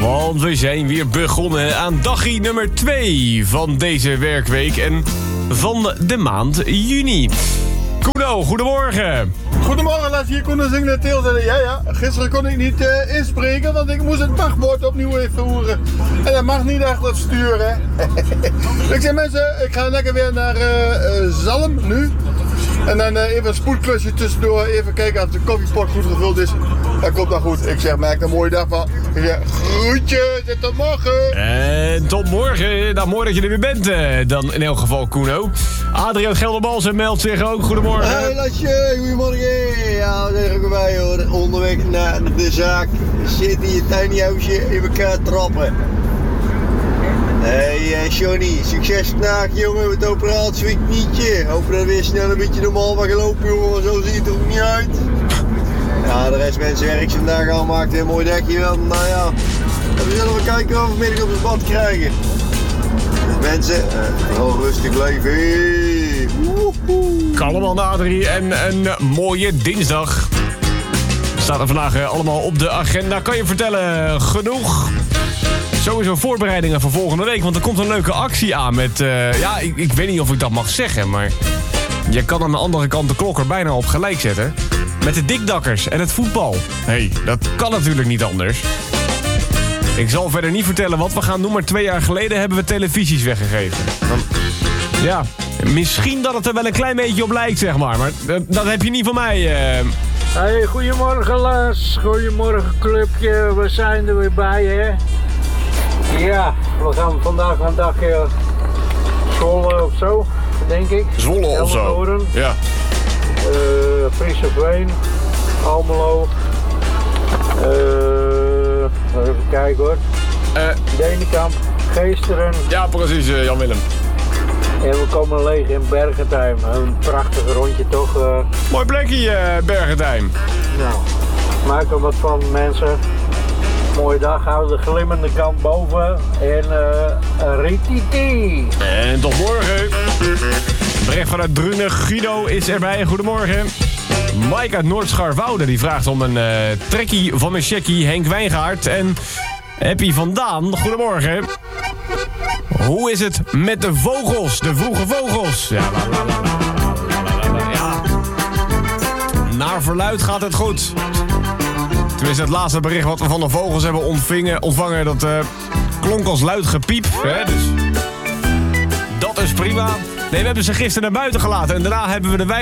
Want we zijn weer begonnen aan dagje nummer 2 van deze werkweek en van de maand juni. Kuno, goedemorgen. Goedemorgen, laat hier Koen zingen de teel. Ja, gisteren kon ik niet inspreken, want ik moest het wachtwoord opnieuw even voeren. En dat mag niet achter het stuur, hè. Ik zeg mensen, ik ga lekker weer naar Zalm nu. En dan even een spoedklusje tussendoor, even kijken of de koffiepot goed gevuld is. Dat komt dan goed. Ik zeg, maak een mooie dag van. Ik zeg, groetjes en tot morgen. En tot morgen. Nou, mooi dat je er weer bent dan in elk geval, Kuno. Adriaan Gelderbalsen meldt zich ook. Goedemorgen. Hey Lasje, goedemorgen. Ja, daar zeg ik erbij hoor. Onderweg naar de zaak. Zit in je tiny huisje in elkaar trappen. Hey Johnny, succes vandaag jongen met de operatie van je knietje. Hoop dat weer snel een beetje normaal mag gelopen jongen, want zo ziet het er ook niet uit. Ja, de rest mensen werk vandaag al maakt een mooi dekje wel. Nou ja, we zullen wel kijken of we vanmiddag op het bad krijgen. Mensen, gewoon rustig blijven. Kalm aan Adrie en een mooie dinsdag. Staat er vandaag allemaal op de agenda. Kan je vertellen, genoeg? Sowieso voorbereidingen voor volgende week, want er komt een leuke actie aan met... ik weet niet of ik dat mag zeggen, maar... Je kan aan de andere kant de klok er bijna op gelijk zetten. Met de dikdakkers en het voetbal. Hey, dat kan natuurlijk niet anders. Ik zal verder niet vertellen wat we gaan doen, maar 2 jaar geleden hebben we televisies weggegeven. Ja, misschien dat het er wel een klein beetje op lijkt, zeg maar. Maar dat heb je niet van mij. Hey, goedemorgen Lars. Goedemorgen clubje. We zijn er weer bij, hè. Ja, we gaan vandaag een dagje Zwolle of zo, denk ik. Zwolle of zo? Elmenoren. Ja. Friese Veen, Almelo. Even kijken hoor. Denenkamp, Geesteren. Ja, precies, Jan-Willem. En we komen leeg in Bergentheim. Een prachtig rondje toch. Mooi plekje, Bergentheim. Nou, maak er wat van mensen. Mooie dag, houden de glimmende kant boven. En rititi. En tot morgen. Bericht vanuit Drunen. Guido is erbij. Goedemorgen. Mike uit Noordscharwoude die vraagt om een trekkie van mijn checkie Henk Wijngaard. En Happy Vandaan. Goedemorgen. Hoe is het met de vogels? De vroege vogels. Ja, ja. Naar verluid gaat het goed. Tenminste, het laatste bericht wat we van de vogels hebben ontvangen, dat klonk als luid gepiep. Hè? Dus dat is prima. Nee, we hebben ze gisteren naar buiten gelaten en daarna hebben we de